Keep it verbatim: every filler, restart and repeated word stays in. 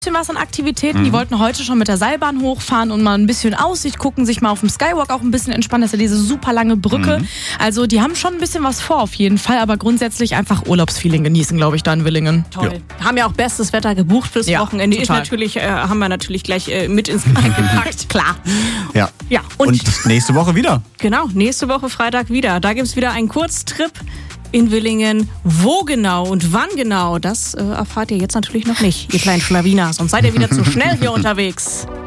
bisschen was an Aktivitäten. Mhm. Die wollten heute schon mit der Seilbahn hochfahren und mal ein bisschen Aussicht gucken, sich mal auf dem Skywalk auch ein bisschen entspannen. Das ist ja diese super lange Brücke. Mhm. Also die haben schon ein bisschen was vor auf jeden Fall, aber grundsätzlich einfach Urlaubsfeeling genießen, glaube ich, da in Willingen. Toll. Ja. Haben ja auch bestes Wetter gebucht fürs ja, Wochenende. Ist natürlich, äh, haben wir natürlich gleich äh, mit ins Gepäck gepackt. Klar. Ja. ja. Und, und nächste Woche wieder. Genau, nächste Woche Freitag wieder. Da gibt es wieder einen Kurztrip in Willingen. Wo genau und wann genau, das äh, erfahrt ihr jetzt natürlich noch nicht, ihr kleinen Schlawiner. Sonst seid ihr wieder zu schnell hier unterwegs.